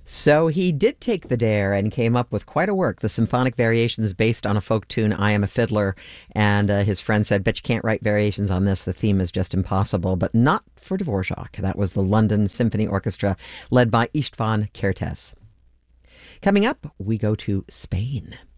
So he did take the dare and came up with quite a work, the symphonic variations based on a folk tune, I Am a Fiddler. And his friend said, bet you can't write variations on this. The theme is just impossible. But not for Dvorak. That was the London Symphony Orchestra, led by István Kertész. Coming up, we go to Spain.